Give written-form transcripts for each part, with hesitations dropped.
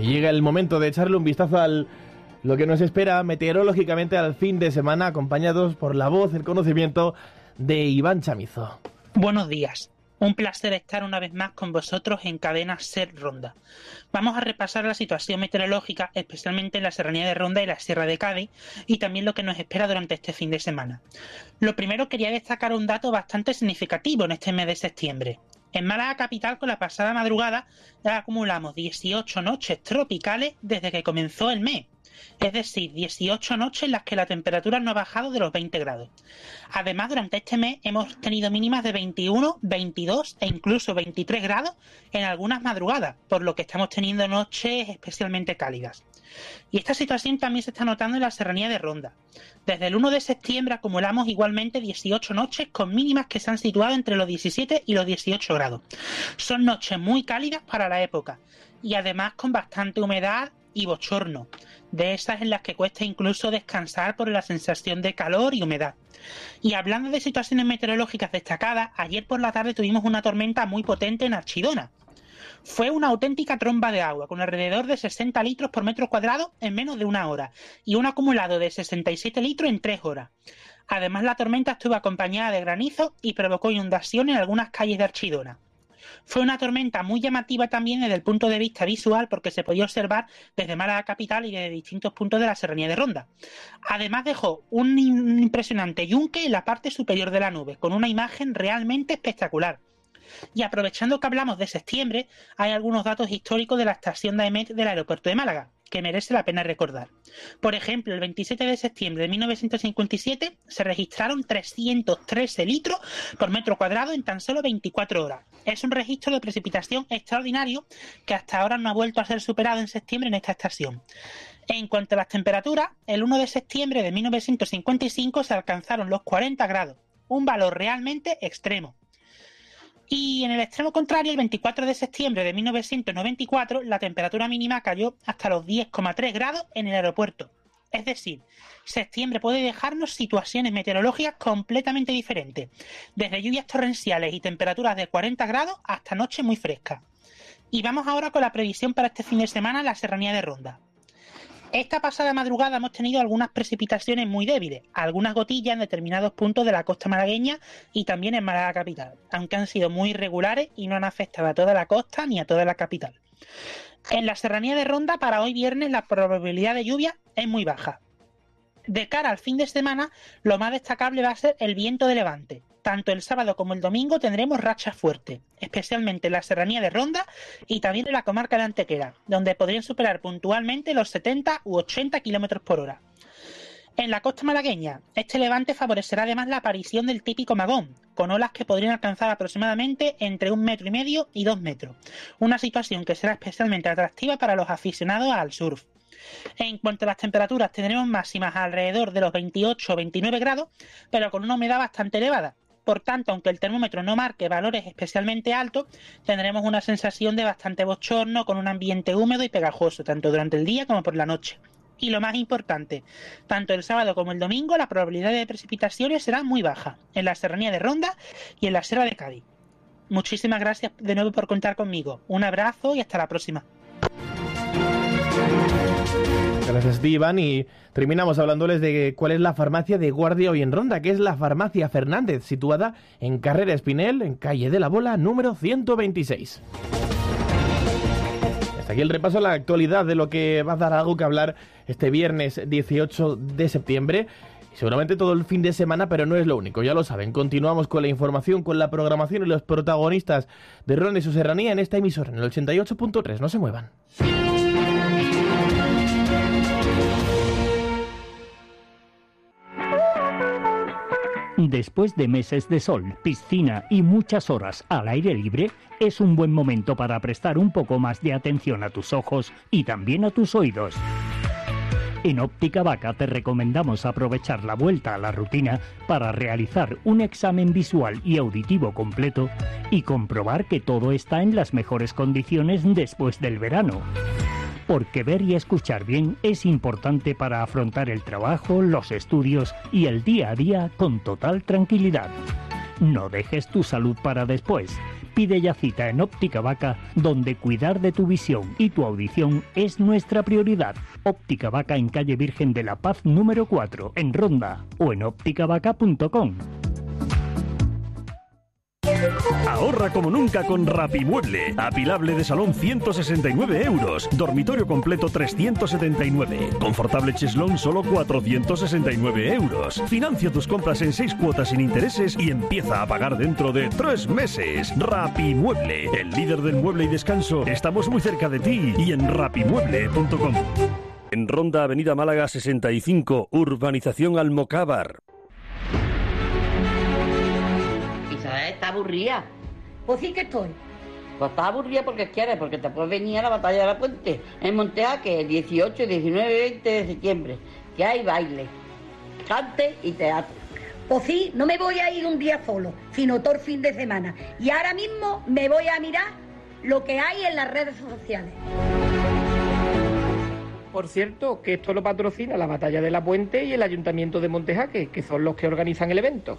Y llega el momento de echarle un vistazo al lo que nos espera meteorológicamente al fin de semana, acompañados por la voz, el conocimiento de Iván Chamizo. Buenos días. Un placer estar una vez más con vosotros en Cadena SER Ronda. Vamos a repasar la situación meteorológica, especialmente en la Serranía de Ronda y la Sierra de Cádiz, y también lo que nos espera durante este fin de semana. Lo primero, quería destacar un dato bastante significativo en este mes de septiembre. En Málaga capital, con la pasada madrugada, ya acumulamos 18 noches tropicales desde que comenzó el mes. Es decir, 18 noches en las que la temperatura no ha bajado de los 20 grados. Además, durante este mes hemos tenido mínimas de 21, 22 e incluso 23 grados en algunas madrugadas, por lo que estamos teniendo noches especialmente cálidas. Y esta situación también se está notando en la Serranía de Ronda. Desde el 1 de septiembre acumulamos igualmente 18 noches con mínimas que se han situado entre los 17 y los 18 grados. Son noches muy cálidas para la época y además con bastante humedad y bochorno, de esas en las que cuesta incluso descansar por la sensación de calor y humedad. Y hablando de situaciones meteorológicas destacadas, ayer por la tarde tuvimos una tormenta muy potente en Archidona. Fue una auténtica tromba de agua, con alrededor de 60 litros por metro cuadrado en menos de una hora, y un acumulado de 67 litros en 3 horas. Además, la tormenta estuvo acompañada de granizo y provocó inundación en algunas calles de Archidona. Fue una tormenta muy llamativa también desde el punto de vista visual, porque se podía observar desde Málaga capital y desde distintos puntos de la Serranía de Ronda. Además, dejó un impresionante yunque en la parte superior de la nube, con una imagen realmente espectacular. Y aprovechando que hablamos de septiembre, hay algunos datos históricos de la estación de AEMET del aeropuerto de Málaga, que merece la pena recordar. Por ejemplo, el 27 de septiembre de 1957 se registraron 313 litros por metro cuadrado en tan solo 24 horas. Es un registro de precipitación extraordinario que hasta ahora no ha vuelto a ser superado en septiembre en esta estación. En cuanto a las temperaturas, el 1 de septiembre de 1955 se alcanzaron los 40 grados, un valor realmente extremo. Y en el extremo contrario, el 24 de septiembre de 1994, la temperatura mínima cayó hasta los 10,3 grados en el aeropuerto. Es decir, septiembre puede dejarnos situaciones meteorológicas completamente diferentes, desde lluvias torrenciales y temperaturas de 40 grados hasta noches muy frescas. Y vamos ahora con la previsión para este fin de semana en la Serranía de Ronda. Esta pasada madrugada hemos tenido algunas precipitaciones muy débiles, algunas gotillas en determinados puntos de la costa malagueña y también en Málaga capital, aunque han sido muy irregulares y no han afectado a toda la costa ni a toda la capital. En la Serranía de Ronda, para hoy viernes, la probabilidad de lluvia es muy baja. De cara al fin de semana, lo más destacable va a ser el viento de levante. Tanto el sábado como el domingo tendremos rachas fuertes, especialmente en la Serranía de Ronda y también en la comarca de Antequera, donde podrían superar puntualmente los 70 u 80 km por hora. En la costa malagueña, este levante favorecerá además la aparición del típico magón, con olas que podrían alcanzar aproximadamente entre 1,5 metros y 2 metros, una situación que será especialmente atractiva para los aficionados al surf. En cuanto a las temperaturas, tendremos máximas alrededor de los 28 o 29 grados, pero con una humedad bastante elevada. Por tanto, aunque el termómetro no marque valores especialmente altos, tendremos una sensación de bastante bochorno con un ambiente húmedo y pegajoso, tanto durante el día como por la noche. Y lo más importante, tanto el sábado como el domingo la probabilidad de precipitaciones será muy baja, en la Serranía de Ronda y en la Sierra de Cádiz. Muchísimas gracias de nuevo por contar conmigo. Un abrazo y hasta la próxima. Gracias a ti, Iván, y terminamos hablándoles de cuál es la farmacia de guardia hoy en Ronda, que es la Farmacia Fernández, situada en Carrera Espinel, en calle de la Bola, número 126. Hasta aquí el repaso a la actualidad de lo que va a dar algo que hablar este viernes 18 de septiembre. Y seguramente todo el fin de semana, pero no es lo único, ya lo saben. Continuamos con la información, con la programación y los protagonistas de Ronda y su serranía en esta emisora, en el 88.3. No se muevan. Después de meses de sol, piscina y muchas horas al aire libre, es un buen momento para prestar un poco más de atención a tus ojos y también a tus oídos. En Óptica Vaca te recomendamos aprovechar la vuelta a la rutina para realizar un examen visual y auditivo completo y comprobar que todo está en las mejores condiciones después del verano. Porque ver y escuchar bien es importante para afrontar el trabajo, los estudios y el día a día con total tranquilidad. No dejes tu salud para después. Pide ya cita en Óptica Vaca, donde cuidar de tu visión y tu audición es nuestra prioridad. Óptica Vaca en calle Virgen de la Paz número 4, en Ronda, o en ópticavaca.com. Ahorra como nunca con Rapimueble. Apilable de salón 169 euros. Dormitorio completo 379. Confortable cheslón solo 469 euros. Financia tus compras en 6 cuotas sin intereses y empieza a pagar dentro de 3 meses. Rapimueble, el líder del mueble y descanso. Estamos muy cerca de ti y en rapimueble.com. En Ronda, Avenida Málaga 65, Urbanización Almocávar. Está aburrida. Pues sí que estoy. Pues está aburrida porque quieres, porque te puedes venir a la batalla de la Puente en Monteaque el 18, 19 y 20 de septiembre, que hay baile, cante y teatro. Pues sí, no me voy a ir un día solo, sino todo el fin de semana. Y ahora mismo me voy a mirar lo que hay en las redes sociales. Por cierto, que esto lo patrocina la Batalla de la Puente y el Ayuntamiento de Montejaque, que son los que organizan el evento.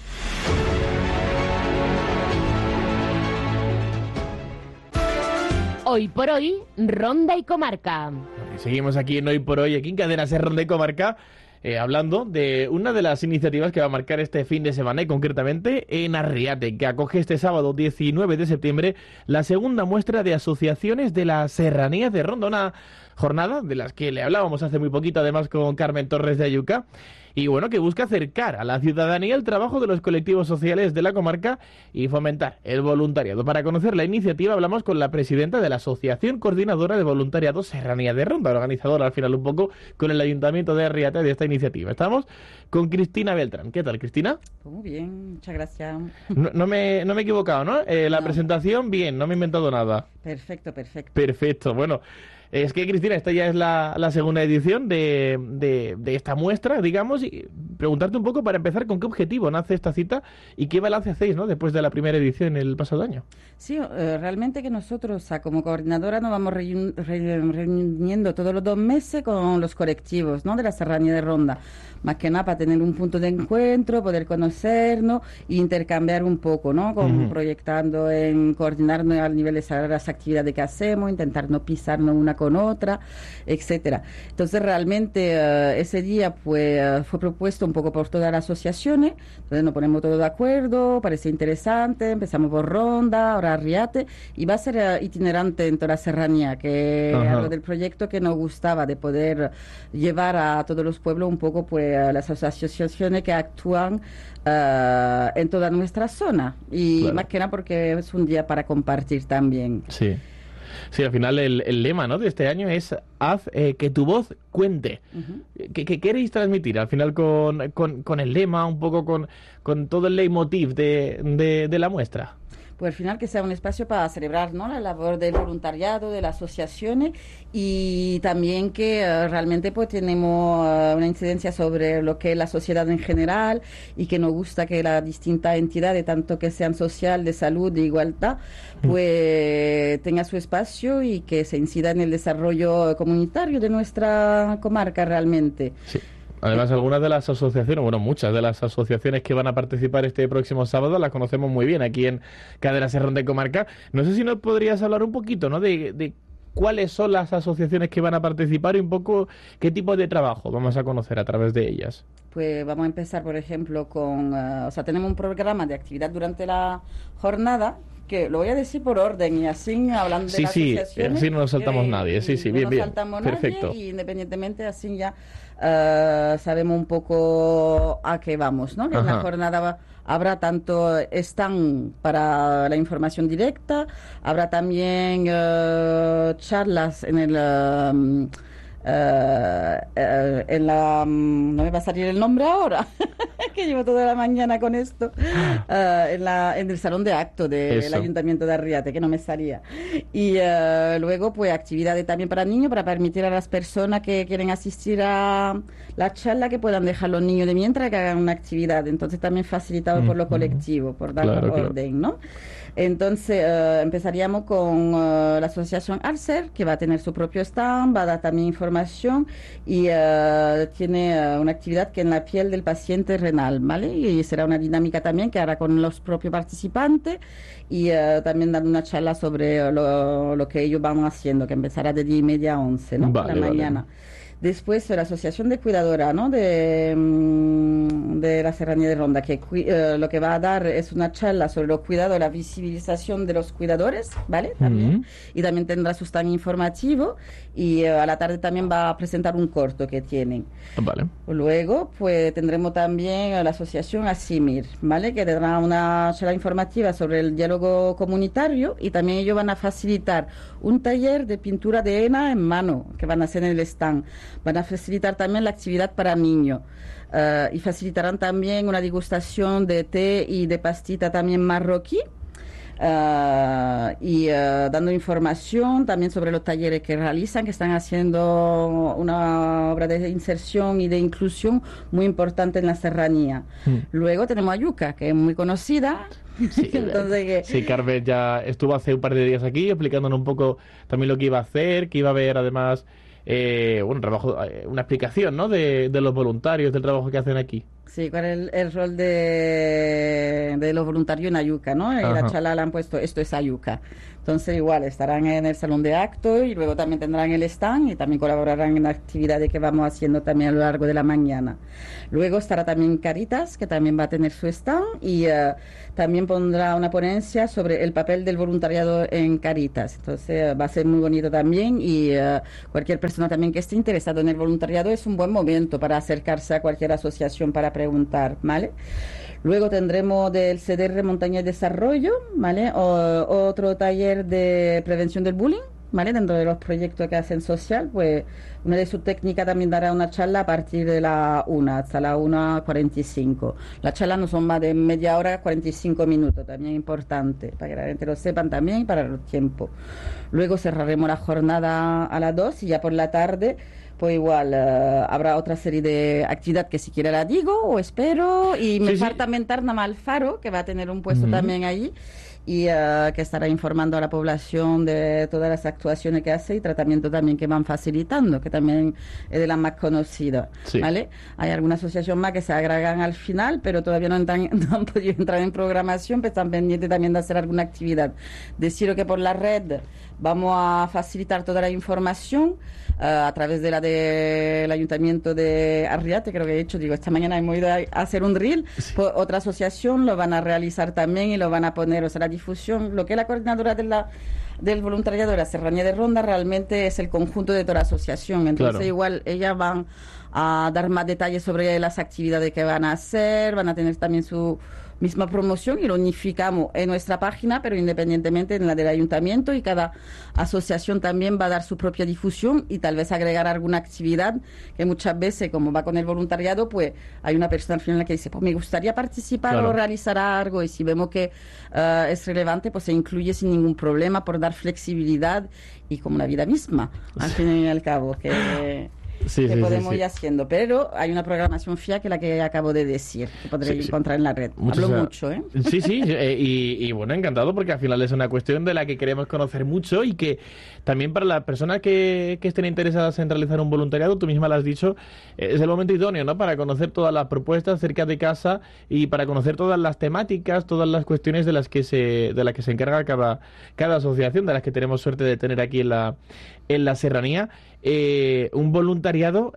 Hoy por hoy, Ronda y Comarca. Y seguimos aquí en Hoy por Hoy, aquí en Cadena Ser Ronda y Comarca, hablando de una de las iniciativas que va a marcar este fin de semana, y concretamente en Arriate, que acoge este sábado 19 de septiembre la segunda muestra de asociaciones de la Serranía de Ronda, una jornada de las que le hablábamos hace muy poquito, además con Carmen Torres de Ayuca, y bueno, que busca acercar a la ciudadanía el trabajo de los colectivos sociales de la comarca y fomentar el voluntariado. Para conocer la iniciativa hablamos con la presidenta de la Asociación Coordinadora de Voluntariado Serranía de Ronda, organizadora al final un poco con el Ayuntamiento de Arriate de esta iniciativa. Estamos con Cristina Beltrán. ¿Qué tal, Cristina? Muy bien, muchas gracias. No me he equivocado, ¿no? La presentación, bien, no me he inventado nada. Perfecto. Perfecto, bueno. Es que, Cristina, esta ya es la segunda edición de esta muestra, digamos, y preguntarte un poco para empezar con qué objetivo nace esta cita y qué balance hacéis, ¿no?, después de la primera edición el pasado año. Sí, realmente que nosotros, como coordinadora, nos vamos reuniendo todos los 2 meses con los colectivos, ¿no?, de la Serranía de Ronda, más que nada para tener un punto de encuentro, poder conocernos e intercambiar un poco, ¿no?, proyectando en coordinarnos a nivel de las actividades que hacemos, intentar no pisarnos una con otra, etcétera. Entonces realmente ese día pues fue propuesto un poco por todas las asociaciones, entonces nos ponemos todos de acuerdo, parece interesante, empezamos por Ronda, ahora Arriate, y va a ser itinerante en toda la serranía, que es algo del proyecto que nos gustaba, de poder llevar a todos los pueblos un poco pues a las asociaciones que actúan en toda nuestra zona, y más que nada porque es un día para compartir también. Sí. Sí, al final el lema, ¿no?, de este año es haz que tu voz cuente. ¿Qué queréis transmitir al final con el lema, un poco con todo el leitmotiv de la muestra? Pues al final que sea un espacio para celebrar, ¿no?, la labor del voluntariado, de las asociaciones, y también que realmente pues tenemos una incidencia sobre lo que es la sociedad en general, y que nos gusta que las distintas entidades, tanto que sean social, de salud, de igualdad, pues tenga su espacio y que se incida en el desarrollo comunitario de nuestra comarca realmente. Sí. Además, algunas de las asociaciones, bueno, muchas de las asociaciones que van a participar este próximo sábado las conocemos muy bien aquí en Cadena Ser Ronda y Comarca. No sé si nos podrías hablar un poquito, ¿no?, de cuáles son las asociaciones que van a participar y un poco qué tipo de trabajo vamos a conocer a través de ellas. Pues vamos a empezar, por ejemplo, con... tenemos un programa de actividad durante la jornada, que lo voy a decir por orden, y así hablando de las asociaciones... Sí, no nos saltamos nadie, bien, no nos saltamos perfecto. Nadie, y independientemente así ya sabemos un poco a qué vamos, ¿no? En la jornada habrá tanto stand para la información directa, habrá también charlas en el... no me va a salir el nombre ahora que llevo toda la mañana con esto, en el salón de acto del Ayuntamiento de Arriate, que no me salía, y luego pues actividades también para niños, para permitir a las personas que quieren asistir a la charla que puedan dejar los niños de mientras que hagan una actividad, entonces también facilitado por los colectivos, por dar orden, ¿no? Entonces empezaríamos con la asociación Arcer, que va a tener su propio stand, va a dar también información y tiene una actividad que en la piel del paciente renal, ¿vale? Y será una dinámica también que hará con los propios participantes y también dando una charla sobre lo que ellos van haciendo, que empezará de 10:30 a 11, ¿no? Vale, de la mañana. Después la Asociación de Cuidadora, ¿no? de la Serranía de Ronda, que lo que va a dar es una charla sobre los cuidados, la visibilización de los cuidadores, ¿vale? También. Y también tendrá su stand informativo y a la tarde también va a presentar un corto que tienen. Vale. Luego, pues tendremos también la Asociación Asimir, ¿vale? Que tendrá una charla informativa sobre el diálogo comunitario y también ellos van a facilitar un taller de pintura de henna en mano que van a hacer en el stand. Van a facilitar también la actividad para niños y facilitarán también una degustación de té y de pastita también marroquí y dando información también sobre los talleres que realizan, que están haciendo una obra de inserción y de inclusión muy importante en la serranía. Luego tenemos a Yuca, que es muy conocida. Sí, sí, Carmen ya estuvo hace un par de días aquí explicándonos un poco también lo que iba a hacer, que iba a haber además trabajo, una explicación, ¿no? de los voluntarios, del trabajo que hacen aquí. Sí, cuál es el rol de los voluntarios en Ayuca, ¿no? En la charla le han puesto, esto es Ayuca. Entonces igual estarán en el salón de actos y luego también tendrán el stand y también colaborarán en las actividades que vamos haciendo también a lo largo de la mañana. Luego estará también Caritas, que también va a tener su stand y también pondrá una ponencia sobre el papel del voluntariado en Caritas. Entonces va a ser muy bonito también y cualquier persona también que esté interesado en el voluntariado es un buen momento para acercarse a cualquier asociación para preguntar, ¿vale? Luego tendremos del CDR Montaña y Desarrollo, ¿vale? Otro taller de prevención del bullying, ¿vale? Dentro de los proyectos que hacen social, pues una de sus técnicas también dará una charla a partir de la 1 hasta la 1:45. Las charlas no son más de media hora, 45 minutos, también importante, para que la gente lo sepan también y para los tiempos. Luego cerraremos la jornada a las 2 y ya por la tarde pues igual habrá otra serie de actividad que si quiere la digo o espero y me falta mentar nada más Alfaro, que va a tener un puesto también allí y que estará informando a la población de todas las actuaciones que hace y tratamiento también que van facilitando, que también es de las más conocidas, ¿vale? Hay alguna asociación más que se agregan al final, pero todavía no han podido entrar en programación, pero están pendientes también de hacer alguna actividad. Decir que por la red vamos a facilitar toda la información a través de la del Ayuntamiento de Arriate, creo que he hecho, esta mañana hemos ido a hacer un reel, pues otra asociación lo van a realizar también y lo van a poner, o sea, la difusión, lo que es la coordinadora del voluntariado de la Serranía de Ronda realmente es el conjunto de toda la asociación, entonces igual ellas van a dar más detalles sobre las actividades que van a hacer, van a tener también su misma promoción y lo unificamos en nuestra página, pero independientemente en la del ayuntamiento y cada asociación también va a dar su propia difusión y tal vez agregar alguna actividad que muchas veces, como va con el voluntariado, pues hay una persona al final que dice, pues me gustaría participar o realizar algo y si vemos que es relevante, pues se incluye sin ningún problema por dar flexibilidad y como la vida misma, al fin y al cabo, que podemos ir haciendo, pero hay una programación fija que la que acabo de decir, que podréis encontrar en la red. Hablo mucho, ¿eh? Sí, y bueno, encantado porque al final es una cuestión de la que queremos conocer mucho y que también para las personas que estén interesadas en realizar un voluntariado, tú misma lo has dicho, es el momento idóneo, ¿no? Para conocer todas las propuestas cerca de casa y para conocer todas las temáticas, todas las cuestiones de las que se encarga cada asociación, de las que tenemos suerte de tener aquí en la serranía. Un voluntariado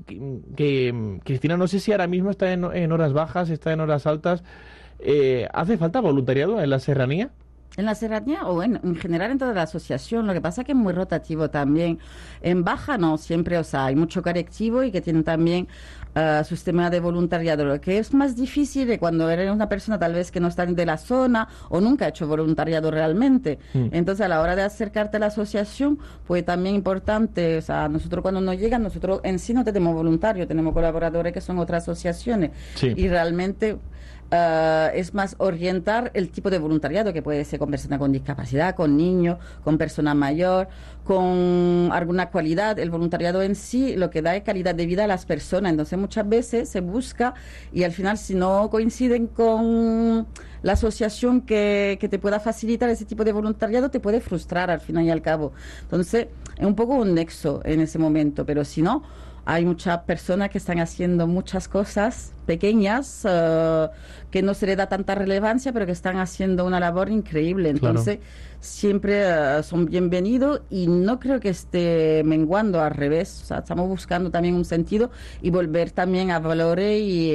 que Cristina, no sé si ahora mismo está en horas bajas, está en horas altas. ¿Hace falta voluntariado en la serranía? En la serranía o en general en toda la asociación, lo que pasa es que es muy rotativo también. En baja no, siempre, o sea, hay mucho colectivo y que tienen también su sistema de voluntariado. Lo que es más difícil es cuando eres una persona tal vez que no está de la zona o nunca ha hecho voluntariado realmente. Entonces a la hora de acercarte a la asociación, pues también importante, o sea, nosotros cuando nos llegan, nosotros en sí no tenemos voluntarios, tenemos colaboradores que son otras asociaciones y realmente es más orientar el tipo de voluntariado, que puede ser con personas con discapacidad, con niños, con personas mayor, con alguna cualidad. El voluntariado en sí lo que da es calidad de vida a las personas. Entonces muchas veces se busca y al final, si no coinciden con la asociación que te pueda facilitar ese tipo de voluntariado, te puede frustrar al final y al cabo. Entonces es un poco un nexo en ese momento, pero si no, hay muchas personas que están haciendo muchas cosas pequeñas que no se le da tanta relevancia, pero que están haciendo una labor increíble. Entonces, siempre son bienvenidos y no creo que esté menguando, al revés. O sea, estamos buscando también un sentido y volver también a valores y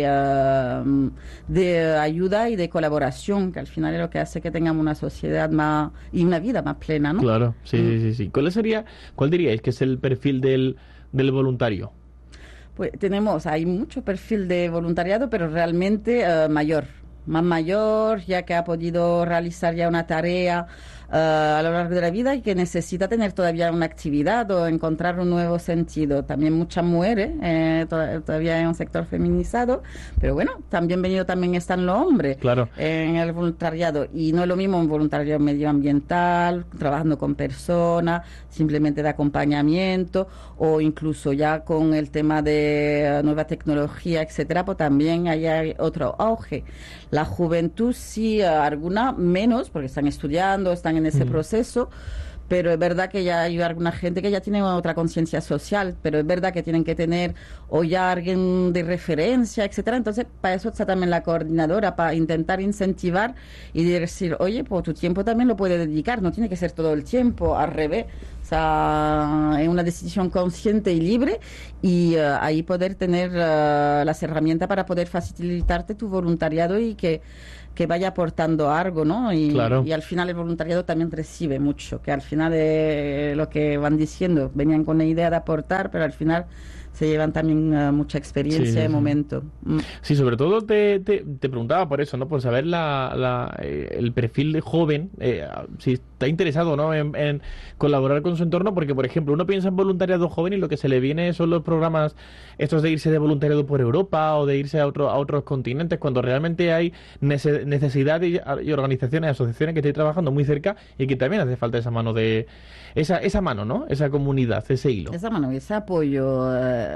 de ayuda y de colaboración, que al final es lo que hace que tengamos una sociedad más y una vida más plena, ¿no? Claro, sí. ¿Cuál diríais que es el perfil del voluntario? Pues hay mucho perfil de voluntariado, pero realmente más mayor, ya que ha podido realizar ya una tarea a lo largo de la vida y que necesita tener todavía una actividad o encontrar un nuevo sentido. También muchas mujeres, todavía es un sector feminizado, pero bueno, también están los hombres en el voluntariado, y no es lo mismo un voluntariado medioambiental, trabajando con personas, simplemente de acompañamiento, o incluso ya con el tema de nueva tecnología, etcétera, pues también hay otro auge. La juventud sí, alguna menos, porque están estudiando, están en ese proceso, pero es verdad que ya hay alguna gente que ya tiene otra conciencia social, pero es verdad que tienen que tener o ya alguien de referencia, etcétera. Entonces, para eso está también la coordinadora, para intentar incentivar y decir, oye, pues tu tiempo también lo puedes dedicar, no tiene que ser todo el tiempo, al revés. O sea, es una decisión consciente y libre, y ahí poder tener las herramientas para poder facilitarte tu voluntariado y que vaya aportando algo, ¿no? Y al final el voluntariado también recibe mucho, que al final lo que van diciendo, venían con la idea de aportar, pero al final se llevan también mucha experiencia de momento. Sí, sobre todo te preguntaba por eso, ¿no? Por saber el perfil de joven, si está interesado, ¿no? En colaborar con su entorno, porque, por ejemplo, uno piensa en voluntariado joven y lo que se le viene son los programas estos de irse de voluntariado por Europa o de irse a otros continentes, cuando realmente hay necesidad y organizaciones, asociaciones que estén trabajando muy cerca y que también hace falta esa mano esa mano, ¿no? Esa comunidad, ese hilo. Esa mano, ese apoyo.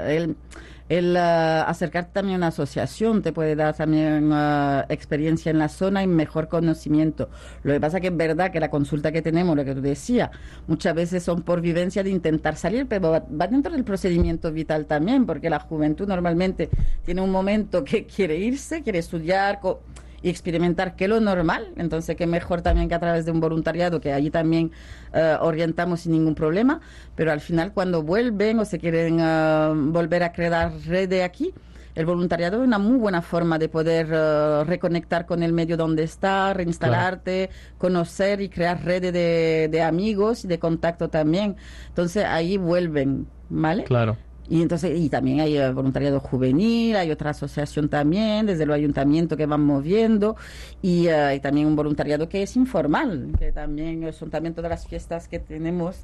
El acercarte también a una asociación te puede dar también experiencia en la zona y mejor conocimiento. Lo que pasa es que es verdad que la consulta que tenemos, lo que tú decías, muchas veces son por vivencia de intentar salir, pero va dentro del procedimiento vital también, porque la juventud normalmente tiene un momento que quiere irse, quiere estudiar y experimentar, que es lo normal. Entonces, qué mejor también que a través de un voluntariado, que allí también orientamos sin ningún problema, pero al final cuando vuelven o se quieren volver a crear redes aquí, el voluntariado es una muy buena forma de poder reconectar con el medio donde está, reinstalarte, conocer y crear redes de amigos y de contacto también. Entonces ahí vuelven, ¿vale? Claro. Y también hay voluntariado juvenil, hay otra asociación también, desde el ayuntamiento, que van moviendo, y también un voluntariado que es informal, que también son también todas las fiestas que tenemos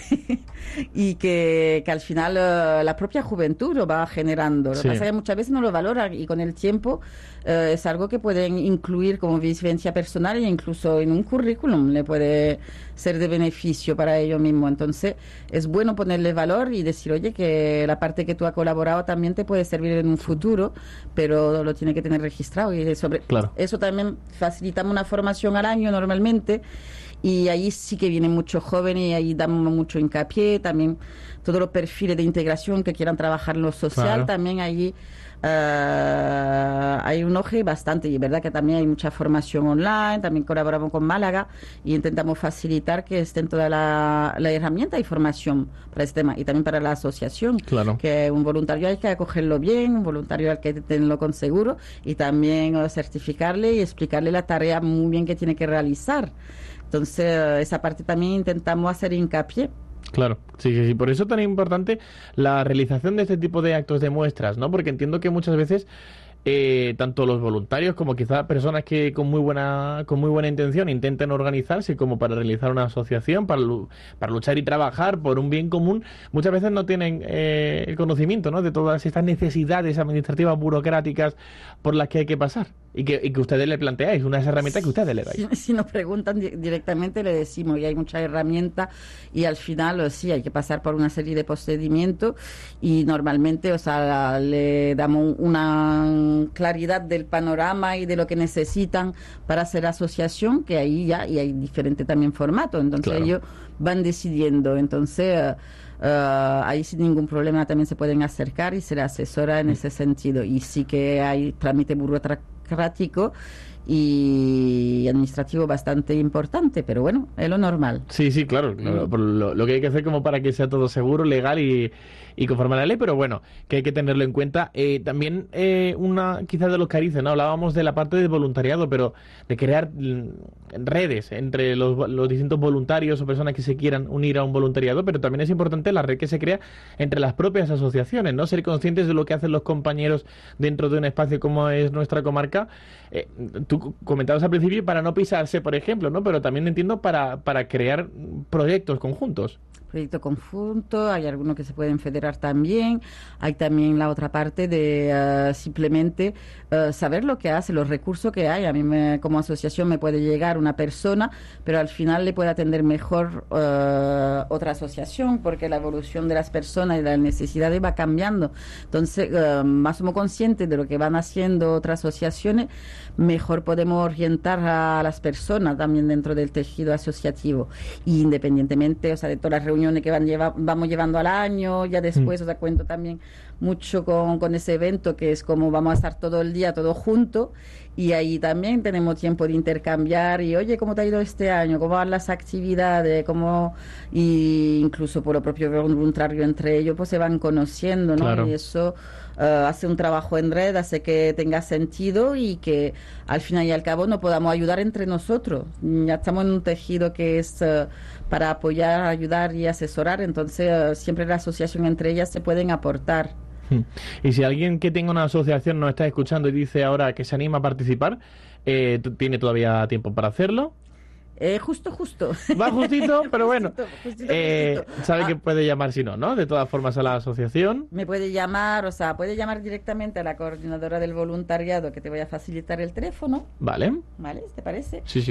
y que al final la propia juventud lo va generando. Lo que pasa es que muchas veces no lo valoran, y con el tiempo es algo que pueden incluir como vivencia personal, e incluso en un currículum le puede ser de beneficio para ellos mismos. Entonces es bueno ponerle valor y decir, oye, que la parte que tú has colaborado también te puede servir en un futuro, pero lo tiene que tener registrado, y eso también facilitamos una formación al año normalmente, y ahí sí que vienen muchos jóvenes y ahí damos mucho hincapié, también todos los perfiles de integración que quieran trabajar en lo social, también allí hay un auge bastante, y es verdad que también hay mucha formación online. También colaboramos con Málaga y intentamos facilitar que estén toda la herramienta y formación para este tema, y también para la asociación, que un voluntario hay que acogerlo bien, un voluntario hay que tenerlo con seguro, y también certificarle y explicarle la tarea muy bien que tiene que realizar. Entonces esa parte también intentamos hacer hincapié. Claro, sí. Por eso es tan importante la realización de este tipo de actos de muestras, ¿no? Porque entiendo que muchas veces tanto los voluntarios como quizás personas que con muy buena intención intenten organizarse como para realizar una asociación, para luchar y trabajar por un bien común, muchas veces no tienen el conocimiento, ¿no? De todas estas necesidades administrativas burocráticas por las que hay que pasar. Y que ustedes le planteáis, unas herramientas que ustedes le dais. Si nos preguntan directamente le decimos, y hay muchas herramientas y al final sí hay que pasar por una serie de procedimientos y normalmente, o sea, le damos una claridad del panorama y de lo que necesitan para hacer asociación, que ahí ya, y hay diferentes también formatos, entonces claro, ellos van decidiendo, entonces ahí sin ningún problema también se pueden acercar y se les asesora en ese sentido, y sí que hay trámite burocrático y administrativo bastante importante, pero bueno, es lo normal. Sí, claro, lo que hay que hacer como para que sea todo seguro, legal y conforme a la ley, pero bueno, que hay que tenerlo en cuenta. También quizás de los carices, ¿no? Hablábamos de la parte de voluntariado, pero de crear redes entre los distintos voluntarios o personas que se quieran unir a un voluntariado, pero también es importante la red que se crea entre las propias asociaciones, ¿no? Ser conscientes de lo que hacen los compañeros dentro de un espacio como es nuestra comarca. Tú comentabas al principio para no pisarse, por ejemplo, ¿no? Pero también entiendo para crear proyectos conjuntos. Proyecto conjunto, hay algunos que se pueden federar también, hay también la otra parte de simplemente saber lo que hace, los recursos que hay. A mí como asociación me puede llegar una persona, pero al final le puede atender mejor otra asociación, porque la evolución de las personas y las necesidades va cambiando. Entonces, más somos conscientes de lo que van haciendo otras asociaciones, mejor podemos orientar a las personas también dentro del tejido asociativo, y independientemente, o sea, de todas las reuniones que vamos llevando al año, ya después, o sea, cuento también mucho con ese evento, que es como vamos a estar todo el día, todo junto, y ahí también tenemos tiempo de intercambiar, y oye, ¿cómo te ha ido este año? ¿Cómo van las actividades? Y incluso por lo propio voluntario entre ellos, pues se van conociendo, ¿no? Claro. Y eso hace un trabajo en red, hace que tenga sentido y que al final y al cabo nos podamos ayudar entre nosotros. Ya estamos en un tejido que es para apoyar, ayudar y asesorar, entonces siempre la asociación entre ellas se pueden aportar. Y si alguien que tenga una asociación nos está escuchando y dice ahora que se anima a participar, ¿tiene todavía tiempo para hacerlo? Justo. Va justito, pero bueno. Justito. Sabe que puede llamar si no, ¿no? De todas formas a la asociación. Me puede llamar, o sea, puede llamar directamente a la coordinadora del voluntariado, que te voy a facilitar el teléfono. Vale, ¿te parece? Sí.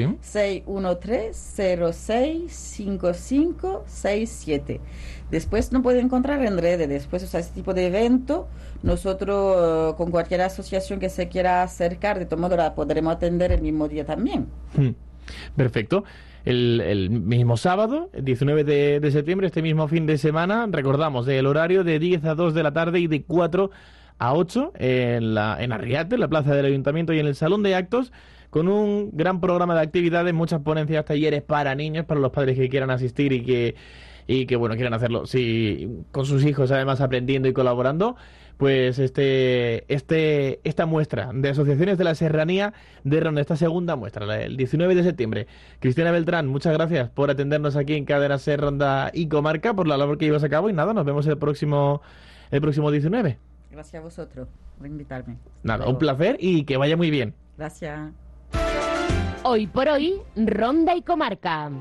613-06-5567. Después no puede encontrar en redes, después, o sea, este tipo de evento, nosotros con cualquier asociación que se quiera acercar, de todo modo la podremos atender el mismo día también. Perfecto. El mismo sábado, el 19 de septiembre, este mismo fin de semana, recordamos, el horario de 10 a 2 de la tarde y de 4 a 8 en Arriate, en la plaza del Ayuntamiento y en el Salón de Actos, con un gran programa de actividades, muchas ponencias, talleres para niños, para los padres que quieran asistir y que bueno, quieran hacerlo, sí, con sus hijos además aprendiendo y colaborando. Pues esta muestra de asociaciones de la Serranía de Ronda, esta segunda muestra, el 19 de septiembre. Cristiana Beltrán, muchas gracias por atendernos aquí en Cadena Ser Ronda y Comarca, por la labor que llevas a cabo, y nada, nos vemos el próximo 19. Gracias a vosotros por invitarme. Nada, un placer y que vaya muy bien. Gracias. Hoy por hoy, Ronda y Comarca.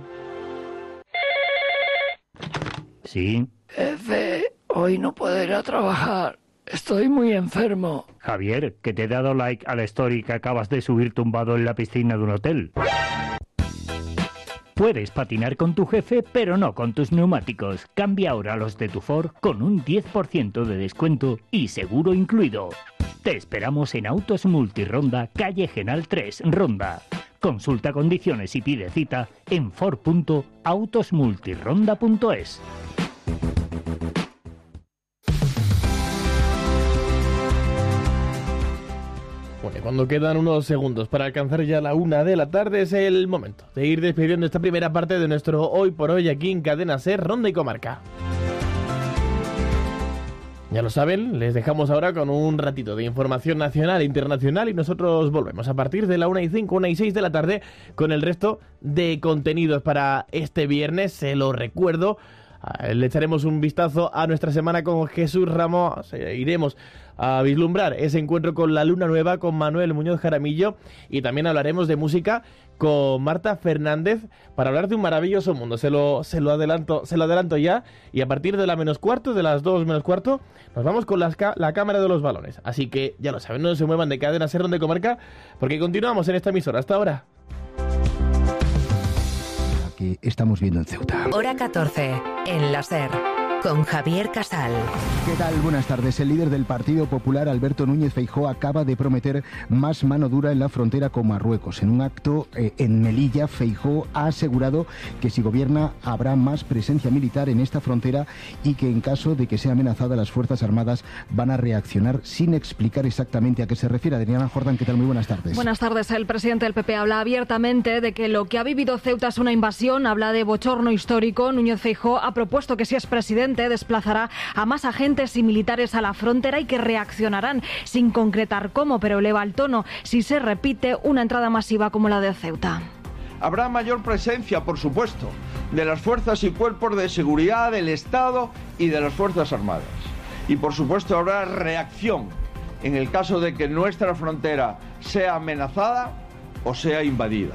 Sí. Jefe, hoy no puedo ir a trabajar. Estoy muy enfermo. Javier, que te he dado like a la story que acabas de subir tumbado en la piscina de un hotel. Puedes patinar con tu jefe, pero no con tus neumáticos. Cambia ahora los de tu Ford con un 10% de descuento y seguro incluido. Te esperamos en Autos Multironda, calle Genal 3, Ronda. Consulta condiciones y pide cita en ford.autosmultironda.es. Bueno, cuando quedan unos segundos para alcanzar ya la 1 de la tarde, es el momento de ir despidiendo esta primera parte de nuestro Hoy por Hoy aquí en Cadena Ser, Ronda y Comarca. Ya lo saben, les dejamos ahora con un ratito de información nacional e internacional y nosotros volvemos a partir de la 1:05, 1:06 de la tarde con el resto de contenidos para este viernes. Se lo recuerdo, Le echaremos un vistazo a nuestra semana con Jesús Ramos. Iremos a vislumbrar ese encuentro con la luna nueva con Manuel Muñoz Jaramillo, y también hablaremos de música con Marta Fernández para hablar de un maravilloso mundo. Se lo adelanto ya, y a partir de la menos cuarto, de las 2 menos cuarto, nos vamos con la cámara de los balones. Así que ya lo saben, no se muevan de Cadena Ser de Comarca, porque continuamos en esta emisora. Hasta ahora. Que estamos viendo en Ceuta. Hora 14, en la Ser, con Javier Casal. ¿Qué tal? Buenas tardes. El líder del Partido Popular, Alberto Núñez Feijóo, acaba de prometer más mano dura en la frontera con Marruecos. En un acto en Melilla, Feijóo ha asegurado que si gobierna habrá más presencia militar en esta frontera y que en caso de que sea amenazada, las Fuerzas Armadas van a reaccionar, sin explicar exactamente a qué se refiere. Adriana Jordán, ¿qué tal? Muy buenas tardes. Buenas tardes. El presidente del PP habla abiertamente de que lo que ha vivido Ceuta es una invasión, habla de bochorno histórico. Núñez Feijóo ha propuesto que si es presidente desplazará a más agentes y militares a la frontera y que reaccionarán, sin concretar cómo, pero eleva el tono si se repite una entrada masiva como la de Ceuta. Habrá mayor presencia, por supuesto, de las fuerzas y cuerpos de seguridad del Estado y de las Fuerzas Armadas. Y por supuesto habrá reacción en el caso de que nuestra frontera sea amenazada o sea invadida.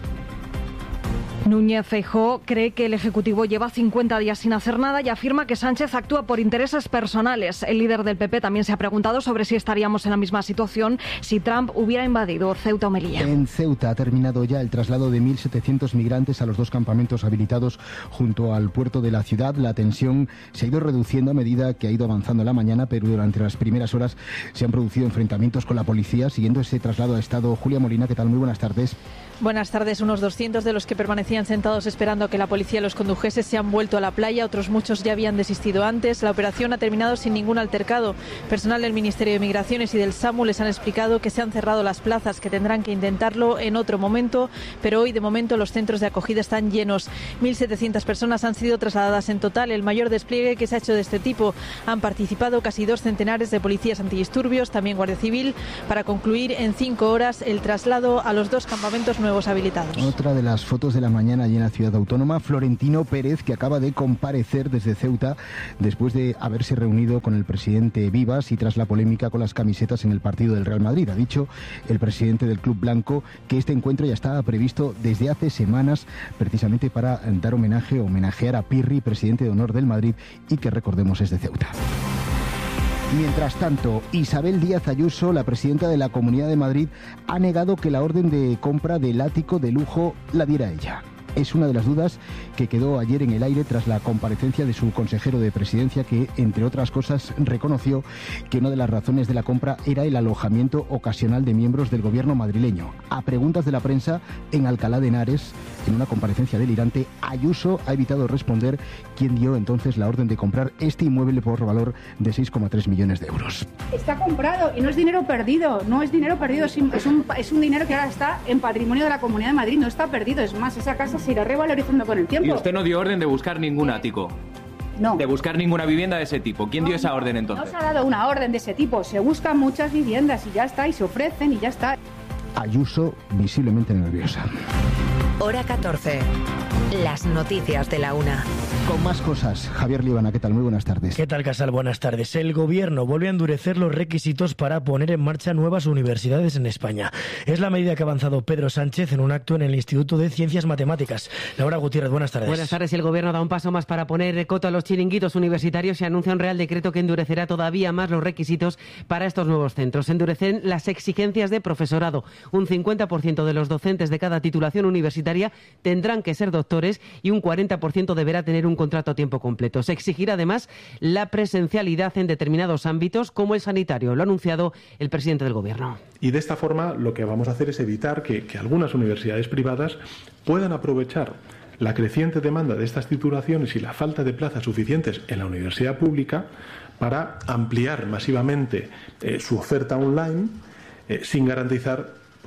Núñez Feijóo cree que el Ejecutivo lleva 50 días sin hacer nada y afirma que Sánchez actúa por intereses personales. El líder del PP también se ha preguntado sobre si estaríamos en la misma situación si Trump hubiera invadido Ceuta o Melilla. En Ceuta ha terminado ya el traslado de 1.700 migrantes a los 2 campamentos habilitados junto al puerto de la ciudad. La tensión se ha ido reduciendo a medida que ha ido avanzando la mañana, pero durante las primeras horas se han producido enfrentamientos con la policía. Siguiendo ese traslado ha estado Julia Molina. ¿Qué tal? Muy buenas tardes. Buenas tardes. Unos 200 de los que permanecían sentados esperando a que la policía los condujese se han vuelto a la playa. Otros muchos ya habían desistido antes. La operación ha terminado sin ningún altercado. Personal del Ministerio de Migraciones y del SAMU les han explicado que se han cerrado las plazas, que tendrán que intentarlo en otro momento, pero hoy de momento los centros de acogida están llenos. 1.700 personas han sido trasladadas en total, el mayor despliegue que se ha hecho de este tipo. Han participado casi 2 centenares de policías antidisturbios, también Guardia Civil, para concluir en 5 horas el traslado a los 2 campamentos nuevos habilitados. Otra de las fotos de la mañana allí en la ciudad autónoma, Florentino Pérez, que acaba de comparecer desde Ceuta después de haberse reunido con el presidente Vivas y tras la polémica con las camisetas en el partido del Real Madrid. Ha dicho el presidente del Club Blanco que este encuentro ya estaba previsto desde hace semanas, precisamente para dar homenajear a Pirri, presidente de honor del Madrid, y que recordemos es de Ceuta. Mientras tanto, Isabel Díaz Ayuso, la presidenta de la Comunidad de Madrid, ha negado que la orden de compra del ático de lujo la diera ella. Es una de las dudas que quedó ayer en el aire tras la comparecencia de su consejero de Presidencia, que, entre otras cosas, reconoció que una de las razones de la compra era el alojamiento ocasional de miembros del gobierno madrileño. A preguntas de la prensa en Alcalá de Henares, en una comparecencia delirante, Ayuso ha evitado responder quién dio entonces la orden de comprar este inmueble por valor de 6,3 millones de euros. Está comprado y no es dinero perdido, es un dinero que ahora está en patrimonio de la Comunidad de Madrid, no está perdido, es más, esa casa se irá revalorizando con el tiempo. Y usted no dio orden de buscar ningún ático. No. De buscar ninguna vivienda de ese tipo. ¿Quién dio esa orden entonces? No se ha dado una orden de ese tipo. Se buscan muchas viviendas y ya está, y se ofrecen y ya está. Ayuso visiblemente nerviosa. Hora 14. Las noticias de la una. Con más cosas, Javier Líbana, ¿qué tal? Muy buenas tardes. ¿Qué tal, Casal? Buenas tardes. El Gobierno vuelve a endurecer los requisitos para poner en marcha nuevas universidades en España. Es la medida que ha avanzado Pedro Sánchez en un acto en el Instituto de Ciencias Matemáticas. Laura Gutiérrez, buenas tardes. Buenas tardes. El Gobierno da un paso más para poner coto a los chiringuitos universitarios y anuncia un real decreto que endurecerá todavía más los requisitos para estos nuevos centros. Se endurecen las exigencias de profesorado. Un 50% de los docentes de cada titulación universitaria tendrán que ser doctores y un 40% deberá tener un contrato a tiempo completo. Se exigirá además la presencialidad en determinados ámbitos como el sanitario. Lo ha anunciado el presidente del Gobierno. Y de esta forma lo que vamos a hacer es evitar que algunas universidades privadas puedan aprovechar la creciente demanda de estas titulaciones y la falta de plazas suficientes en la universidad pública para ampliar masivamente su oferta online sin garantizar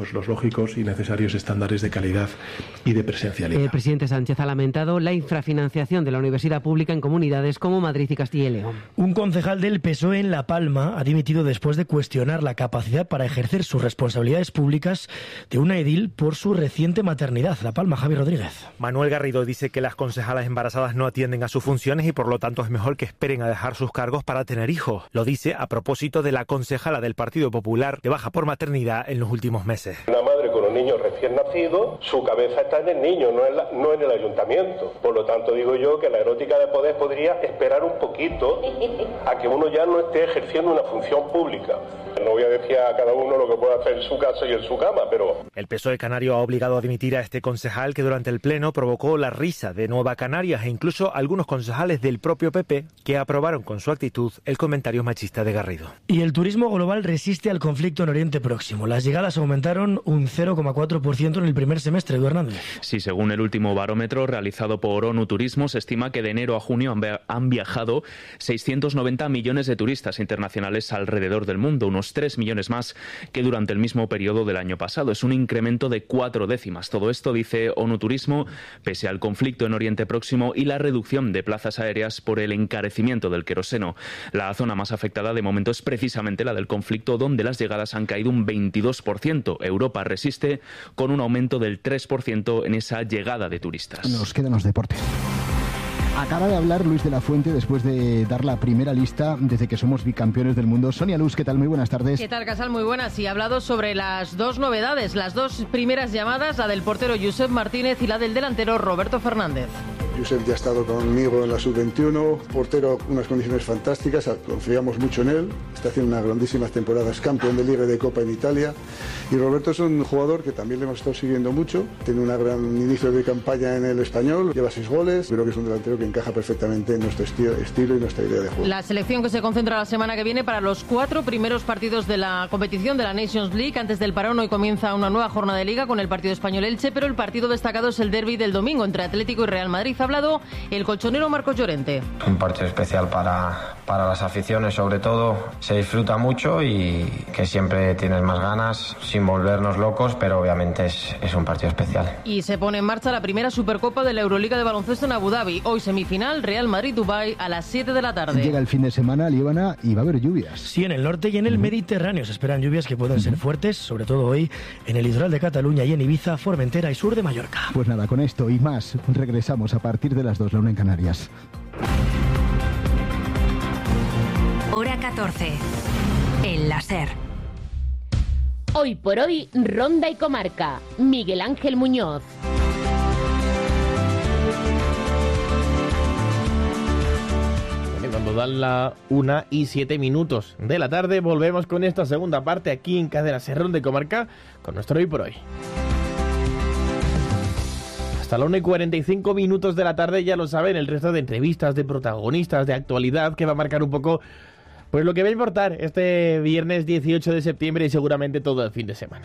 pues los lógicos y necesarios estándares de calidad y de presencialidad. El presidente Sánchez ha lamentado la infrafinanciación de la universidad pública en comunidades como Madrid y Castilla y León. Un concejal del PSOE en La Palma ha dimitido después de cuestionar la capacidad para ejercer sus responsabilidades públicas de una edil por su reciente maternidad. La Palma, Javi Rodríguez. Manuel Garrido dice que las concejalas embarazadas no atienden a sus funciones y por lo tanto es mejor que esperen a dejar sus cargos para tener hijos. Lo dice a propósito de la concejala del Partido Popular de baja por maternidad en los últimos meses. Una madre con un niño recién nacido, su cabeza está en el niño, no en el ayuntamiento. Por lo tanto, digo yo que la erótica de poder podría esperar un poquito a que uno ya no esté ejerciendo una función pública. No voy a decir a cada uno lo que puede hacer en su casa y en su cama, pero... El PSOE canario ha obligado a dimitir a este concejal que durante el pleno provocó la risa de Nueva Canarias e incluso algunos concejales del propio PP que aprobaron con su actitud el comentario machista de Garrido. Y el turismo global resiste al conflicto en Oriente Próximo. Las llegadas aumentaron un 0,4% en el primer semestre, Edu Hernández. Sí, según el último barómetro realizado por ONU Turismo, se estima que de enero a junio han viajado 690 millones de turistas internacionales alrededor del mundo, unos 3 millones más que durante el mismo periodo del año pasado. Es un incremento de 4 décimas. Todo esto, dice ONU Turismo, pese al conflicto en Oriente Próximo y la reducción de plazas aéreas por el encarecimiento del queroseno. La zona más afectada de momento es precisamente la del conflicto, donde las llegadas han caído un 22%. Europa resiste con un aumento del 3% en esa llegada de turistas. Nos quedan los deportes. Acaba de hablar Luis de la Fuente después de dar la primera lista desde que somos bicampeones del mundo. Sonia Luz, ¿qué tal? Muy buenas tardes. ¿Qué tal, Casal? Muy buenas. Y ha hablado sobre las dos novedades, las dos primeras llamadas, la del portero Josep Martínez y la del delantero Roberto Fernández. Josep ya ha estado conmigo en la sub-21, portero, unas condiciones fantásticas, confiamos mucho en él, está haciendo unas grandísimas temporadas, campeón de Liga y de Copa en Italia. Y Roberto es un jugador que también le hemos estado siguiendo mucho, tiene un gran inicio de campaña en el Español, lleva 6 goles, creo que es un delantero que encaja perfectamente en nuestro estilo y nuestra idea de juego. La selección que se concentra la semana que viene para los 4 primeros partidos de la competición de la Nations League. Antes del parón hoy comienza una nueva jornada de Liga con el partido Español-Elche, pero el partido destacado es el derbi del domingo entre Atlético y Real Madrid. Ha hablado el colchonero Marcos Llorente. Un partido especial para las aficiones, sobre todo. Se disfruta mucho y que siempre tienes más ganas, sin volvernos locos, pero obviamente es un partido especial. Y se pone en marcha la primera Supercopa de la Euroliga de baloncesto en Abu Dhabi. Hoy semifinal, Real Madrid-Dubái a las 7 de la tarde. Llega el fin de semana, Líbana, y va a haber lluvias. Sí, en el norte y en el Mediterráneo se esperan lluvias que pueden ser fuertes, sobre todo hoy en el litoral de Cataluña y en Ibiza, Formentera y sur de Mallorca. Pues nada, con esto y más regresamos a partir de las 2, la 1 en Canarias. Hora 14. El láser. Hoy por hoy, Ronda y Comarca. Miguel Ángel Muñoz. Cuando dan la 1:07 de la tarde, volvemos con esta segunda parte aquí en Cadena Ser Ronda y Comarca con nuestro Hoy por Hoy. Hasta la 1:45 de la tarde, ya lo saben, el resto de entrevistas, de protagonistas, de actualidad que va a marcar un poco pues lo que va a importar este viernes 18 de septiembre y seguramente todo el fin de semana.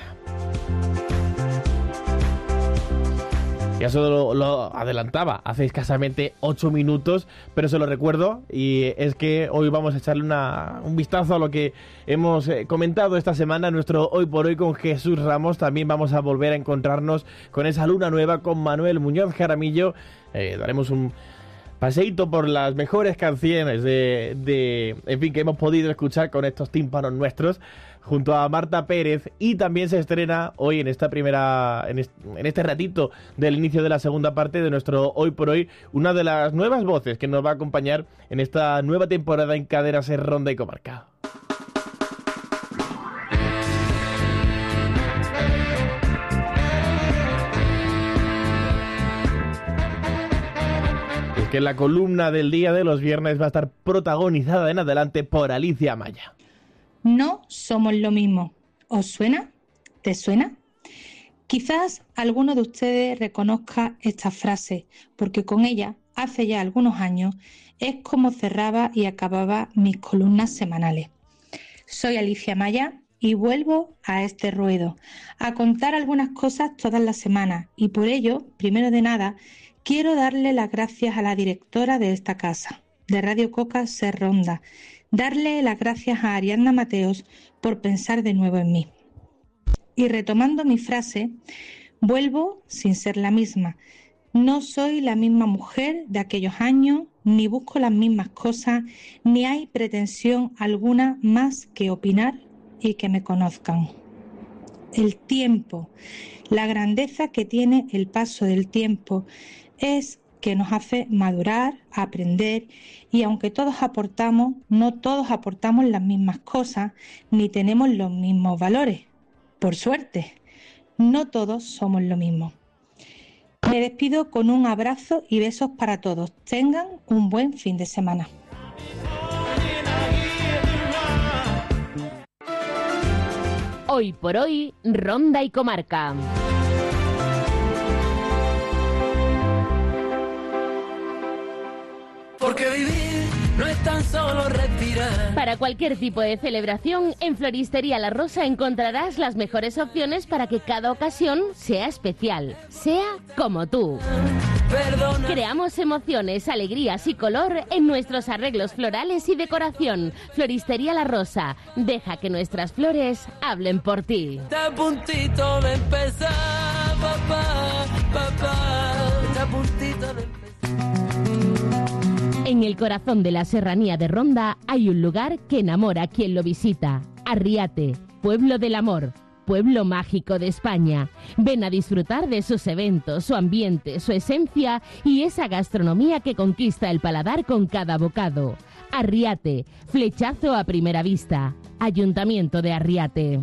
Ya solo lo adelantaba hace escasamente 8 minutos, pero se lo recuerdo, y es que hoy vamos a echarle un vistazo a lo que hemos comentado esta semana en nuestro Hoy por Hoy con Jesús Ramos. También vamos a volver a encontrarnos con esa luna nueva con Manuel Muñoz Jaramillo. Daremos un paseíto por las mejores canciones en fin, que hemos podido escuchar con estos tímpanos nuestros, junto a Marta Pérez. Y también se estrena hoy en esta en este ratito del inicio de la segunda parte de nuestro Hoy por Hoy, una de las nuevas voces que nos va a acompañar en esta nueva temporada en Cadena Ser Ronda y Comarca. Que la columna del día de los viernes va a estar protagonizada en adelante por Alicia Amaya. No somos lo mismo. ¿Os suena? ¿Te suena? Quizás alguno de ustedes reconozca esta frase, porque con ella, hace ya algunos años, es como cerraba y acababa mis columnas semanales. Soy Alicia Amaya y vuelvo a este ruedo, a contar algunas cosas todas las semanas, y por ello, primero de nada, quiero darle las gracias a la directora de esta casa, de Radio Coca Ser Ronda, darle las gracias a Ariadna Mateos por pensar de nuevo en mí. Y retomando mi frase, vuelvo sin ser la misma. No soy la misma mujer de aquellos años, ni busco las mismas cosas, ni hay pretensión alguna más que opinar y que me conozcan. El tiempo, la grandeza que tiene el paso del tiempo es que nos hace madurar, aprender, y aunque todos aportamos, no todos aportamos las mismas cosas, ni tenemos los mismos valores. Por suerte, no todos somos lo mismo. Me despido con un abrazo y besos para todos. Tengan un buen fin de semana. Hoy por hoy, Ronda y Comarca. Porque vivir no es tan solo respirar. Para cualquier tipo de celebración, en Floristería La Rosa encontrarás las mejores opciones para que cada ocasión sea especial, sea como tú. Perdona. Creamos emociones, alegrías y color en nuestros arreglos florales y decoración. Floristería La Rosa, deja que nuestras flores hablen por ti. Está a puntito de empezar, papá, está a puntito de empezar. En el corazón de la serranía de Ronda hay un lugar que enamora a quien lo visita. Arriate, pueblo del amor, pueblo mágico de España. Ven a disfrutar de sus eventos, su ambiente, su esencia y esa gastronomía que conquista el paladar con cada bocado. Arriate, flechazo a primera vista. Ayuntamiento de Arriate.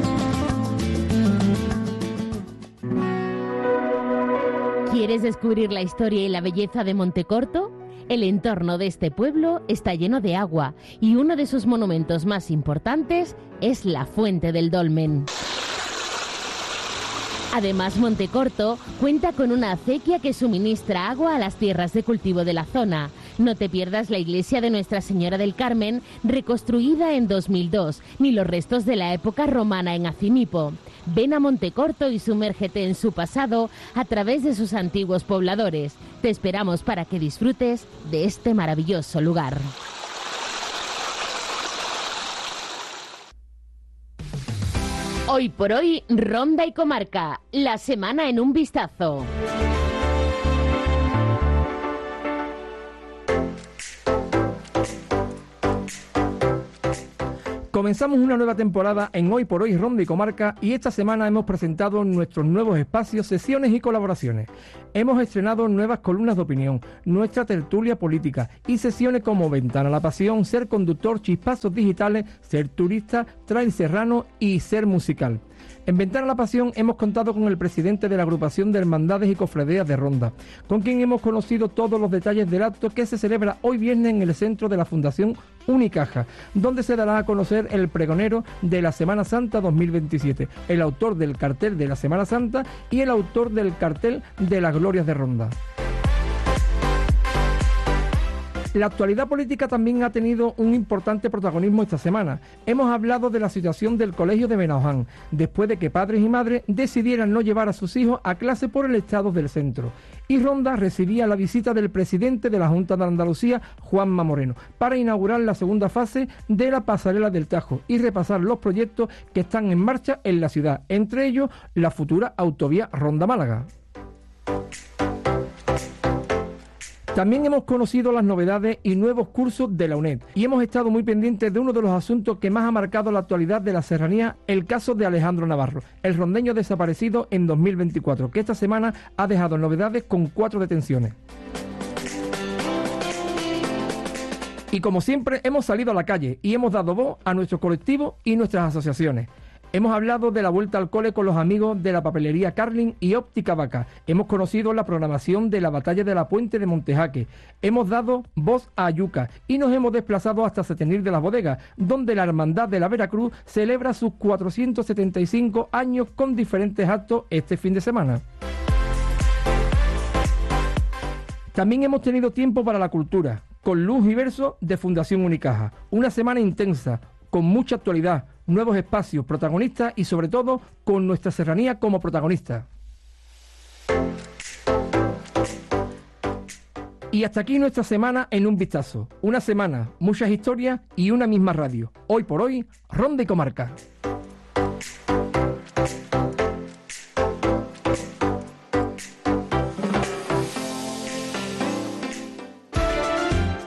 ¿Quieres descubrir la historia y la belleza de Montecorto? El entorno de este pueblo está lleno de agua y uno de sus monumentos más importantes es la Fuente del Dolmen. Además, Montecorto cuenta con una acequia que suministra agua a las tierras de cultivo de la zona. No te pierdas la iglesia de Nuestra Señora del Carmen, reconstruida en 2002, ni los restos de la época romana en Acimipo. Ven a Montecorto y sumérgete en su pasado a través de sus antiguos pobladores. Te esperamos para que disfrutes de este maravilloso lugar. Hoy por hoy, Ronda y Comarca, la semana en un vistazo. Comenzamos una nueva temporada en Hoy por Hoy Ronda y Comarca y esta semana hemos presentado nuestros nuevos espacios, sesiones y colaboraciones. Hemos estrenado nuevas columnas de opinión, nuestra tertulia política y sesiones como Ventana a la Pasión, Ser Conductor, Chispazos Digitales, Ser Turista, Trail Serrano y Ser Musical. En Ventana a la Pasión hemos contado con el presidente de la agrupación de Hermandades y Cofradías de Ronda, con quien hemos conocido todos los detalles del acto que se celebra hoy viernes en el centro de la Fundación Unicaja, donde se dará a conocer el pregonero de la Semana Santa 2027, el autor del cartel de la Semana Santa y el autor del cartel de las Glorias de Ronda. La actualidad política también ha tenido un importante protagonismo esta semana. Hemos hablado de la situación del colegio de Benahoján, después de que padres y madres decidieran no llevar a sus hijos a clase por el estado del centro. Y Ronda recibía la visita del presidente de la Junta de Andalucía, Juanma Moreno, para inaugurar la segunda fase de la pasarela del Tajo y repasar los proyectos que están en marcha en la ciudad, entre ellos la futura autovía Ronda-Málaga. También hemos conocido las novedades y nuevos cursos de la UNED y hemos estado muy pendientes de uno de los asuntos que más ha marcado la actualidad de la serranía, el caso de Alejandro Navarro, el rondeño desaparecido en 2024, que esta semana ha dejado novedades con 4 detenciones. Y como siempre hemos salido a la calle y hemos dado voz a nuestro colectivo y nuestras asociaciones. Hemos hablado de la vuelta al cole con los amigos de la papelería Carlin y Óptica Vaca. Hemos conocido la programación de la batalla de la Puente de Montejaque. Hemos dado voz a Ayuca y nos hemos desplazado hasta Setenil de las Bodegas, donde la Hermandad de la Veracruz celebra sus 475 años con diferentes actos este fin de semana. También hemos tenido tiempo para la cultura, con Luz y Verso de Fundación Unicaja. Una semana intensa, con mucha actualidad, nuevos espacios, protagonistas y sobre todo con nuestra serranía como protagonista. Y hasta aquí nuestra semana en un vistazo. Una semana, muchas historias y una misma radio. Hoy por hoy, Ronda y Comarca.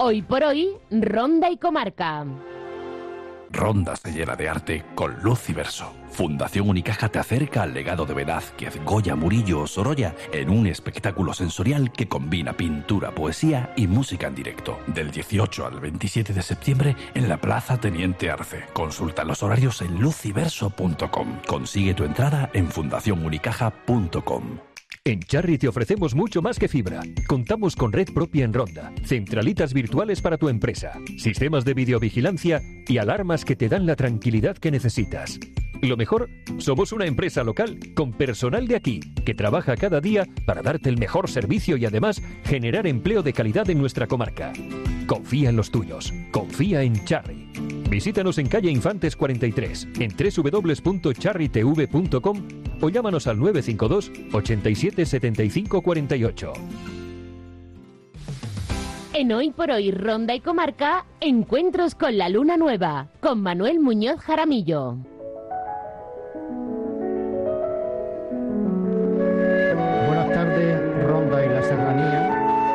Hoy por hoy, Ronda y Comarca. Ronda se llena de arte con Luz y Verso. Fundación Unicaja te acerca al legado de Velázquez, Goya, Murillo o Sorolla en un espectáculo sensorial que combina pintura, poesía y música en directo. Del 18 al 27 de septiembre en la Plaza Teniente Arce. Consulta los horarios en lucyverso.com. Consigue tu entrada en fundacionunicaja.com. En Charry te ofrecemos mucho más que fibra. Contamos con red propia en Ronda, centralitas virtuales para tu empresa, sistemas de videovigilancia y alarmas que te dan la tranquilidad que necesitas. Lo mejor, somos una empresa local con personal de aquí que trabaja cada día para darte el mejor servicio y además generar empleo de calidad en nuestra comarca. Confía en los tuyos. Confía en Charry. Visítanos en calle Infantes 43, en www.charrytv.com o llámanos al 952 87 75 48. En Hoy por Hoy, Ronda y Comarca, encuentros con la luna nueva, con Manuel Muñoz Jaramillo. Buenas tardes, Ronda y la Serranía.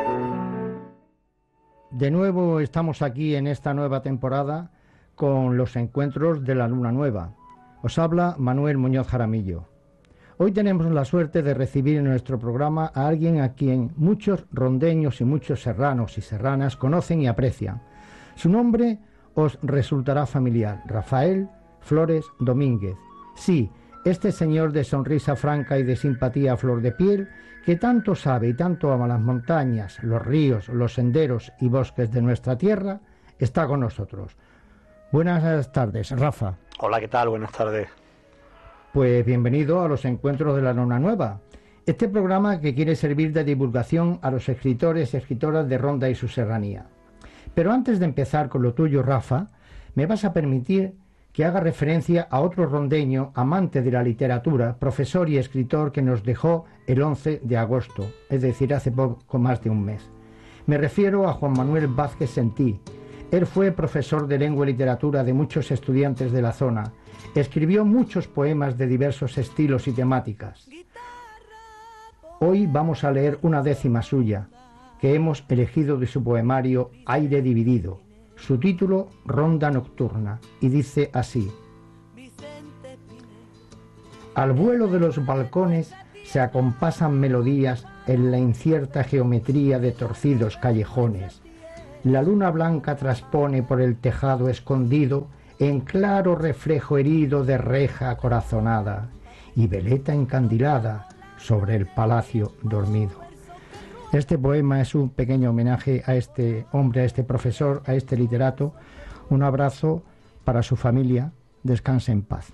De nuevo estamos aquí en esta nueva temporada con los encuentros de la luna nueva. Os habla Manuel Muñoz Jaramillo. Hoy tenemos la suerte de recibir en nuestro programa a alguien a quien muchos rondeños y muchos serranos y serranas conocen y aprecian. Su nombre os resultará familiar: Rafael Flores Domínguez. Sí, este señor de sonrisa franca y de simpatía a flor de piel, que tanto sabe y tanto ama las montañas, los ríos, los senderos y bosques de nuestra tierra, está con nosotros. Buenas tardes, Rafa. Hola, ¿qué tal? Buenas tardes. Pues bienvenido a los encuentros de la Luna Nueva. Este programa que quiere servir de divulgación a los escritores y escritoras de Ronda y su serranía. Pero antes de empezar con lo tuyo, Rafa, me vas a permitir que haga referencia a otro rondeño, amante de la literatura, profesor y escritor que nos dejó el 11 de agosto, es decir, hace poco más de un mes. Me refiero a Juan Manuel Vázquez Sentí. Él fue profesor de lengua y literatura de muchos estudiantes de la zona. Escribió muchos poemas de diversos estilos y temáticas. Hoy vamos a leer una décima suya, que hemos elegido de su poemario Aire Dividido. Su título, Ronda Nocturna, y dice así: al vuelo de los balcones se acompasan melodías en la incierta geometría de torcidos callejones. La luna blanca traspone por el tejado escondido en claro reflejo herido de reja corazonada y veleta encandilada sobre el palacio dormido. Este poema es un pequeño homenaje a este hombre, a este profesor, a este literato. Un abrazo para su familia. Descanse en paz.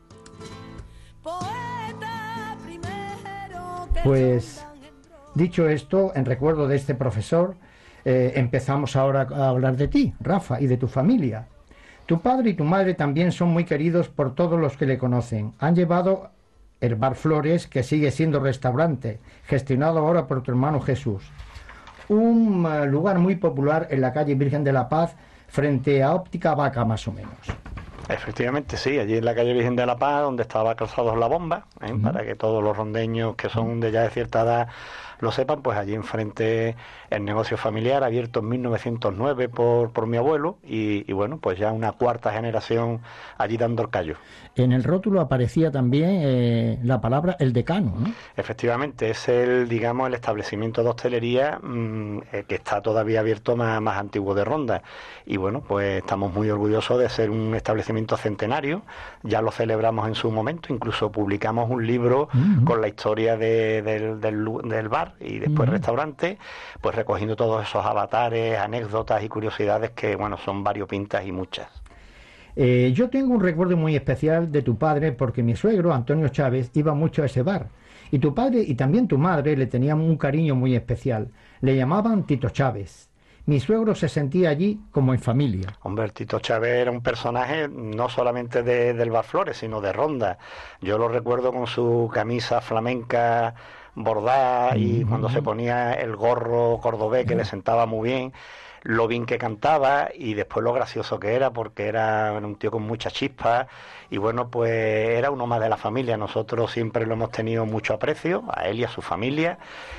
Pues, dicho esto, en recuerdo de este profesor, empezamos ahora a hablar de ti, Rafa, y de tu familia. Tu padre y tu madre también son muy queridos por todos los que le conocen. Han llevado el Bar Flores, que sigue siendo restaurante, gestionado ahora por tu hermano Jesús. Un lugar muy popular en la calle Virgen de la Paz, frente a Óptica Vaca, más o menos. Efectivamente, sí, allí en la calle Virgen de la Paz, donde estaba Calzados La Bomba, para que todos los rondeños que son de ya de cierta edad lo sepan, pues allí enfrente el negocio familiar, abierto en 1909 por mi abuelo, y bueno, pues ya una cuarta generación allí dando el callo. En el rótulo aparecía también la palabra El Decano, ¿no? Efectivamente, es el establecimiento de hostelería que está todavía abierto más antiguo de Ronda. Y bueno, pues estamos muy orgullosos de ser un establecimiento centenario. Ya lo celebramos en su momento, incluso publicamos un libro con la historia del bar y después restaurante, pues recogiendo todos esos avatares, anécdotas y curiosidades que, bueno, son variopintas y muchas. Yo tengo un recuerdo muy especial de tu padre, porque mi suegro, Antonio Chávez, iba mucho a ese bar. Y tu padre y también tu madre le tenían un cariño muy especial. Le llamaban Tito Chávez. Mi suegro se sentía allí como en familia. Hombre, el Tito Chávez era un personaje no solamente del Bar Flores, sino de Ronda. Yo lo recuerdo con su camisa flamenca bordada y cuando se ponía el gorro cordobés que le sentaba muy bien. lo bien que cantaba y después lo gracioso que era, porque era un tío con mucha chispa y bueno, pues era uno más de la familia. Nosotros siempre lo hemos tenido mucho aprecio, a él y a su familia,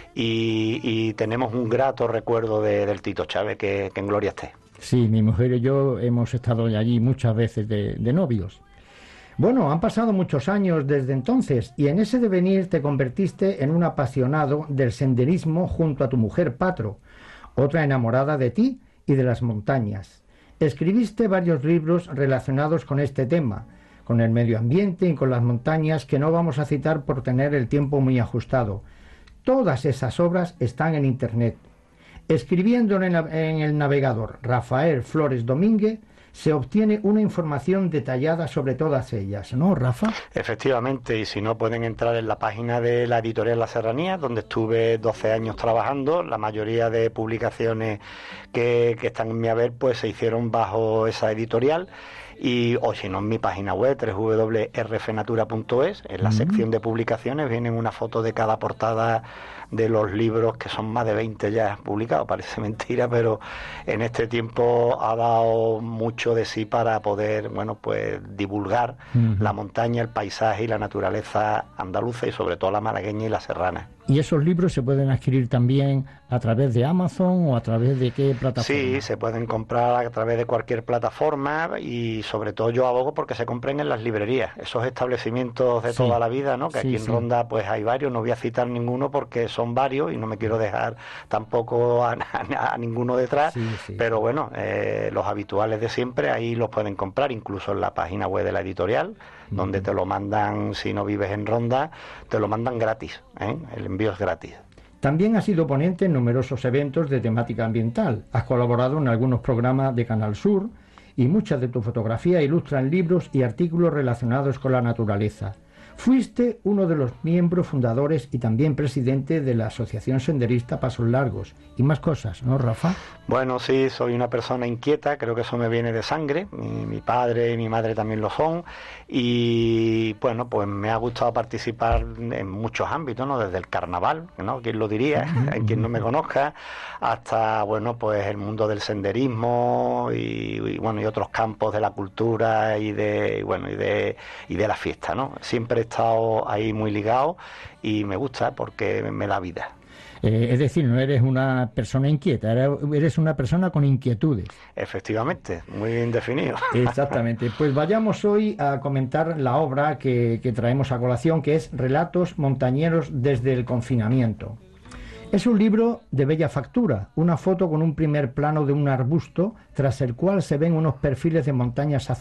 y tenemos un grato recuerdo del Tito Chávez, que en gloria esté. Sí, mi mujer y yo hemos estado allí muchas veces de novios. Bueno, han pasado muchos años desde entonces y en ese devenir te convertiste en un apasionado del senderismo junto a tu mujer Patro, otra enamorada de ti y de las montañas. Escribiste varios libros relacionados con este tema, con el medio ambiente y con las montañas, que no vamos a citar por tener el tiempo muy ajustado. Todas esas obras están en Internet. Escribiendo en el navegador Rafael Flores Domínguez, se obtiene una información detallada sobre todas ellas, ¿no, Rafa? Efectivamente, y si no pueden entrar en la página de la editorial La Serranía, donde estuve 12 años trabajando. La mayoría de publicaciones que están en mi haber pues se hicieron bajo esa editorial. O si no, en mi página web www.rfnatura.es, en la sección de publicaciones vienen una foto de cada portada de los libros, que son más de 20 ya publicados. Parece mentira, pero en este tiempo ha dado mucho de sí para poder, bueno, pues divulgar la montaña, el paisaje y la naturaleza andaluza, y sobre todo la malagueña y la serrana. ¿Y esos libros se pueden adquirir también a través de Amazon o a través de qué plataforma? Sí, se pueden comprar a través de cualquier plataforma, y sobre todo yo abogo porque se compren en las librerías, esos establecimientos de toda la vida, ¿no? Que aquí en Ronda pues hay varios, no voy a citar ninguno porque son varios y no me quiero dejar tampoco a ninguno detrás, pero bueno, los habituales de siempre ahí los pueden comprar, incluso en la página web de la editorial, donde te lo mandan, si no vives en Ronda, te lo mandan gratis, ¿eh? El envío es gratis. También has sido ponente en numerosos eventos de temática ambiental. Has colaborado en algunos programas de Canal Sur y muchas de tu fotografía ilustran libros y artículos relacionados con la naturaleza. Fuiste uno de los miembros fundadores y también presidente de la Asociación Senderista Pasos Largos. Y más cosas, ¿no, Rafa? Bueno, sí, soy una persona inquieta, creo que eso me viene de sangre. Mi padre y mi madre también lo son. Y bueno, pues me ha gustado participar en muchos ámbitos, ¿no? Desde el carnaval, ¿no? ¿Quién lo diría? Quien no me conozca, hasta, bueno, pues el mundo del senderismo y bueno, y otros campos de la cultura y de la fiesta, ¿no? Siempre he estado ahí muy ligado y me gusta porque me da vida. Es decir, no eres una persona inquieta, eres una persona con inquietudes. Efectivamente, muy bien definido. Exactamente. Pues vayamos hoy a comentar la obra que traemos a colación, que es Relatos montañeros desde el confinamiento. Es un libro de bella factura, una foto con un primer plano de un arbusto, tras el cual se ven unos perfiles de montañas azules